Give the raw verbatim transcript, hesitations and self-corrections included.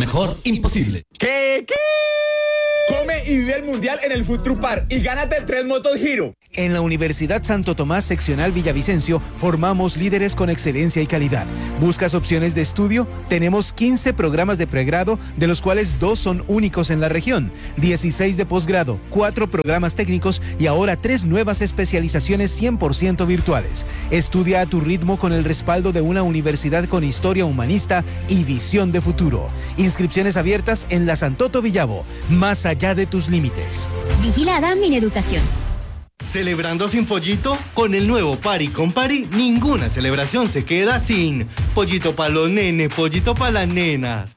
mejor, imposible. ¿Qué? ¿Qué? Come y vive el mundial en el Food Truck Park y gánate tres motos Giro. En la Universidad Santo Tomás Seccional Villavicencio formamos líderes con excelencia y calidad. ¿Buscas opciones de estudio? Tenemos quince programas de pregrado, de los cuales dos son únicos en la región, dieciséis de posgrado, cuatro programas técnicos y ahora tres nuevas especializaciones cien por ciento virtuales. Estudia a tu ritmo con el respaldo de una universidad con historia humanista y visión de futuro. Inscripciones abiertas en la Santoto Villavo, más allá de tus límites. Vigilada Mineducación. ¿Celebrando sin pollito? Con el nuevo Pari con Pari, ninguna celebración se queda sin pollito para los nenes, pollito para las nenas.